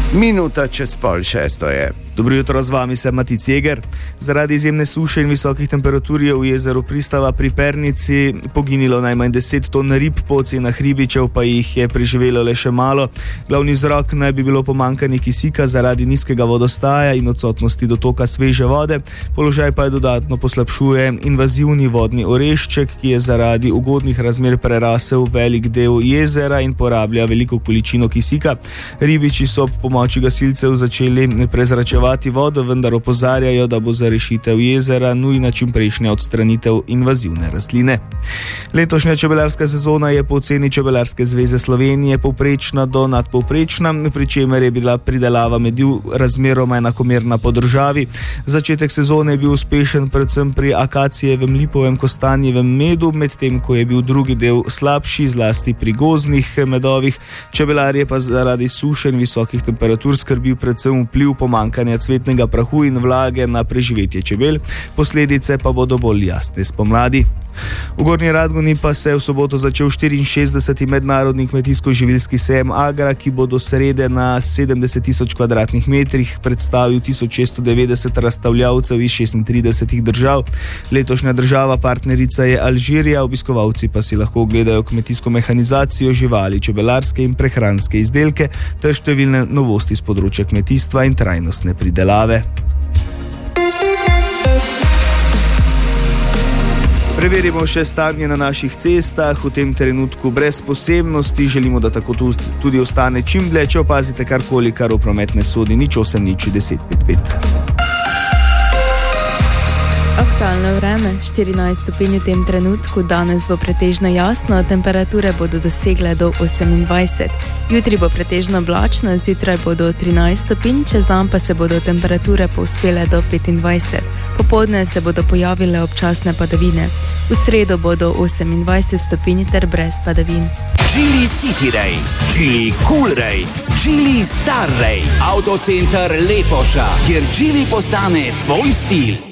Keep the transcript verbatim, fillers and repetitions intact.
Minuta čez pol šesto je. Dobro jutro, z vami sem Matic Jeger. Zaradi izjemne suše in visokih temperatur je v jezeru Pristava pri Pernici poginilo najmanj deset ton rib, po ocenah ribičev pa jih je preživelo le še malo. Glavni vzrok naj bi bilo pomanjkanje kisika zaradi nizkega vodostaja in odsotnosti dotoka sveže vode. Položaj pa je dodatno poslabšuje invazivni vodni orešček, ki je zaradi ugodnih razmer prerasel velik del jezera in porablja veliko količino kisika. Ribiči so ob pomoči gasilcev začeli prezračevati vodo, vendar opozarjajo, da bo za rešitev jezera nujna čimprejšnja odstranitev invazivne rastline. Letošnja čebelarska sezona je po oceni Čebelarske zveze Slovenije povprečna do nadpovprečna, pri čemer je bila pridelava mediv razmeroma enakomerna po državi. Začetek sezone je bil uspešen predvsem pri akacijevem, lipovem, kostanjevem medu, medtem ko je bil drugi del slabši, zlasti pri gozdnih medovih. Čebelarje pa zaradi suše in visokih temperatur skrbi predvsem vpliv pomanjkanja cvetnega prahu in vlage na preživetje čebel, posledice pa bodo bolj jasne spomladi. V Gornji Radgoni pa se je v soboto začel štiriinšestdeseti mednarodni kmetijsko-živilski sejem Agra, ki bo do srede na sedemdeset tisoč kvadratnih metrih predstavil tisoč šeststo devetdeset razstavljavcev iz šestintridesetih držav. Letošnja država partnerica je Alžirija, obiskovalci pa si lahko ogledajo kmetijsko mehanizacijo, živali, čebelarske in prehranske izdelke ter številne novosti z področja kmetijstva in trajnostne pridelave. Preverimo še stanje na naših cestah, v tem trenutku brez posebnosti, želimo, da tako tudi ostane čim dlje, če opazite karkoli, kar v promet ne sodi, nič osem nič deset pet pet. Aktualno vreme, štirinajst stopinj v tem trenutku, danes bo pretežno jasno, temperature bodo dosegle do osemindvajset. Jutri bo pretežno oblačno, zjutraj bodo trinajst stopinj, čez dan pa se bodo temperature povzpele do petindvajset. Popoldne se bodo pojavile občasne padavine. V sredo bodo osemindvajset stopinj ter brez padavin. Geely City Ray, Geely Cool Ray, Geely Star Ray, Autocenter Lepoša, kjer Geely postane tvoj stil.